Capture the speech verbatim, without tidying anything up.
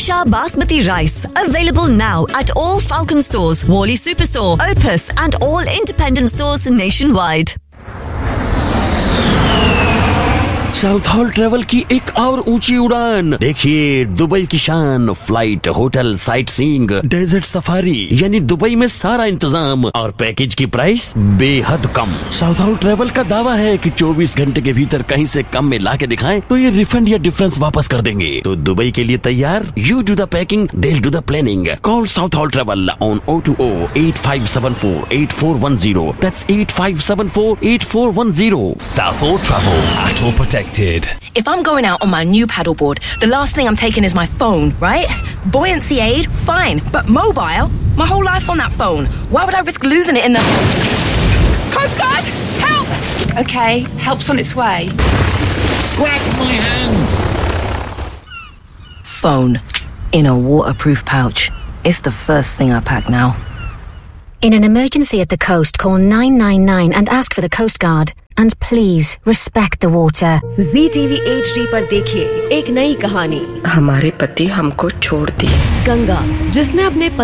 Isha Basmati rice. Available now at all Falcon stores, Worley Superstore, Opus and all independent stores nationwide. South hall travel की एक और ऊंची उड़ान। देखिए Dubai की शान, flight, hotel, sight seeing, desert safari, यानी दुबई में सारा इंतजाम और पैकेज की प्राइस बेहद कम। साउथ हॉल ट्रेवल का दावा है कि चौबीस घंटे के भीतर कहीं से कम में ला के दिखाएं तो ये रिफंड या डिफरेंस वापस कर देंगे। तो दुबई के लिए तैयार? You do the packing, they'll do the planning. Call South Hall Travel on zero two zero eight five seven four eight four one zero. That's eight five seven four eight four one zero. South Hall Travel, at all protected. If I'm going out on my new paddleboard, the last thing I'm taking is my phone, right? Buoyancy aid, fine, but mobile? My whole life's on that phone. Why would I risk losing it in the... Coast Guard, help! Okay, help's on its way. Grab my hand! Phone in a waterproof pouch. It's the first thing I pack now. In an emergency at the coast, call nine nine nine and ask for the Coast Guard. And please respect the water. Z T V H D पर देखिए एक नई कहानी। हमारे पति हमको छोड़ दिए। गंगा, जिसने अपने